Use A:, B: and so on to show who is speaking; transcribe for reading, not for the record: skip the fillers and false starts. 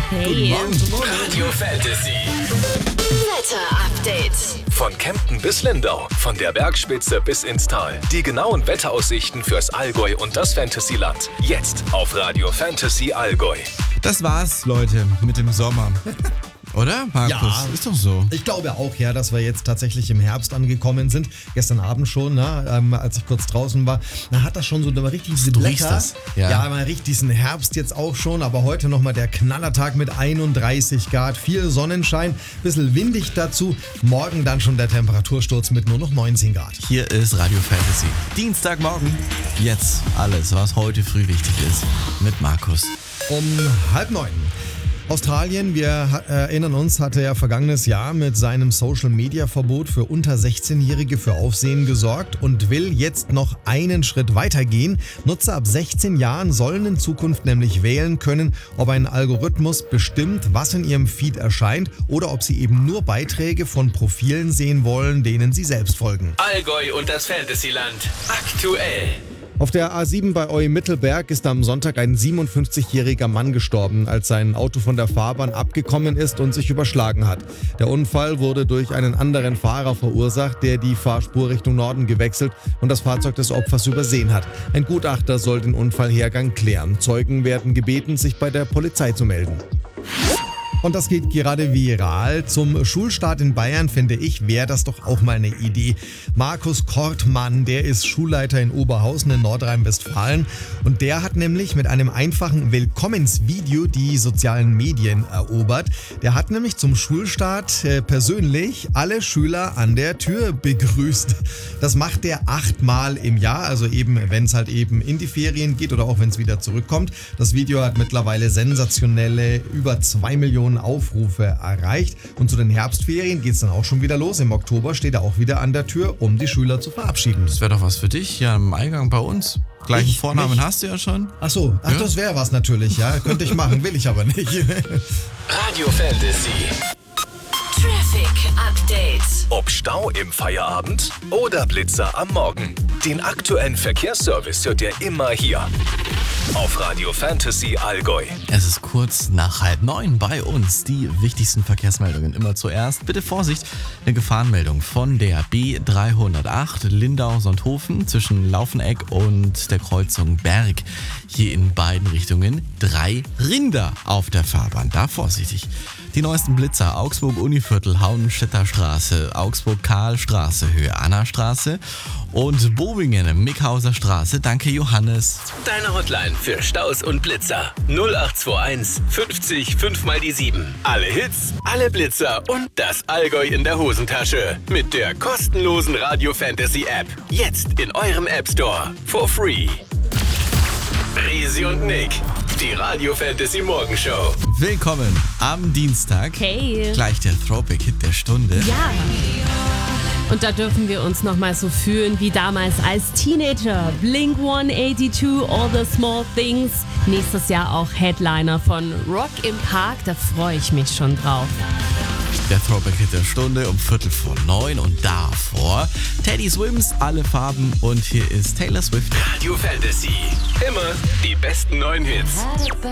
A: Hey.
B: Guten Morgen.
C: Radio Fantasy.
D: Wetter-Update.
C: Von Kempten bis Lindau, von der Bergspitze bis ins Tal. Die genauen Wetteraussichten fürs Allgäu und das Fantasyland. Jetzt auf Radio Fantasy Allgäu.
B: Das war's, Leute, mit dem Sommer. Oder, Markus?
A: Ja.
B: Ist doch so.
A: Ich glaube auch, ja, dass wir jetzt tatsächlich im Herbst angekommen sind. Gestern Abend schon, als ich kurz draußen war, da hat das schon so richtig diese
B: Du
A: Blätter.
B: riechst das? Ja.
A: Ja, man riecht diesen Herbst jetzt auch schon, aber heute nochmal der Knallertag mit 31 Grad, viel Sonnenschein, bisschen windig dazu. Morgen dann schon der Temperatursturz mit nur noch 19 Grad.
B: Hier ist Radio Fantasy. Dienstagmorgen. Jetzt alles, was heute früh wichtig ist. Mit Markus.
A: Um 8:30. Australien, wir erinnern uns, hatte ja vergangenes Jahr mit seinem Social-Media-Verbot für unter 16-Jährige für Aufsehen gesorgt und will jetzt noch einen Schritt weiter gehen. Nutzer ab 16 Jahren sollen in Zukunft nämlich wählen können, ob ein Algorithmus bestimmt, was in ihrem Feed erscheint oder ob sie eben nur Beiträge von Profilen sehen wollen, denen sie selbst folgen.
C: Allgäu und das Fantasyland. Aktuell.
A: Auf der A7 bei Eu-Mittelberg ist am Sonntag ein 57-jähriger Mann gestorben, als sein Auto von der Fahrbahn abgekommen ist und sich überschlagen hat. Der Unfall wurde durch einen anderen Fahrer verursacht, der die Fahrspur Richtung Norden gewechselt und das Fahrzeug des Opfers übersehen hat. Ein Gutachter soll den Unfallhergang klären. Zeugen werden gebeten, sich bei der Polizei zu melden. Und das geht gerade viral. Zum Schulstart in Bayern, finde ich, wäre das doch auch mal eine Idee. Markus Kortmann, der ist Schulleiter in Oberhausen in Nordrhein-Westfalen. Und der hat nämlich mit einem einfachen Willkommensvideo die sozialen Medien erobert. Der hat nämlich zum Schulstart persönlich alle Schüler an der Tür begrüßt. Das macht er 8-mal im Jahr, also eben, wenn es halt eben in die Ferien geht oder auch wenn es wieder zurückkommt. Das Video hat mittlerweile sensationelle über 2 Millionen Aufrufe erreicht. Und zu den Herbstferien geht es dann auch schon wieder los. Im Oktober steht er auch wieder an der Tür, um die Schüler zu verabschieden.
B: Das wäre doch was für dich, ja, im Eingang bei uns. Gleichen
A: Ich
B: Vornamen
A: nicht.
B: hast du ja schon.
A: Ach so,
B: Ja.
A: das wäre was natürlich, ja. Könnte ich machen, will ich aber nicht.
C: Radio Fantasy.
D: Traffic Update.
C: Ob Stau im Feierabend oder Blitzer am Morgen. Den aktuellen Verkehrsservice hört ihr immer hier. Auf Radio Fantasy Allgäu.
B: Es ist kurz nach 8:30 bei uns. Die wichtigsten Verkehrsmeldungen immer zuerst. Bitte Vorsicht, eine Gefahrenmeldung von der B308 Lindau-Sonthofen zwischen Laufeneck und der Kreuzung Berg. Hier in beiden Richtungen 3 Rinder auf der Fahrbahn. Da vorsichtig. Die neuesten Blitzer: Augsburg-Univiertel, Hauenstädter Straße, Augsburg-Karl-Straße, Höhe Anna-Straße und Bobingen, Mickhauser Straße. Danke, Johannes.
C: Deine Hotline für Staus und Blitzer. 0821 50 5 mal die 7. Alle Hits, alle Blitzer und das Allgäu in der Hosentasche. Mit der kostenlosen Radio Fantasy App. Jetzt in eurem App Store. For free. Resi und Nick. Die Radio Fantasy Morgenshow.
B: Willkommen am Dienstag.
E: Hey.
B: Gleich der Throwback-Hit der Stunde.
E: Ja. Und da dürfen wir uns nochmal so fühlen wie damals als Teenager. Blink 182, All the Small Things. Nächstes Jahr auch Headliner von Rock im Park. Da freue ich mich schon drauf.
B: Der Throwback-Hit der Stunde um 8:45 und davor Teddy Swims, alle Farben und hier ist Taylor Swift.
C: Radio Fantasy. Immer die besten neuen Hits.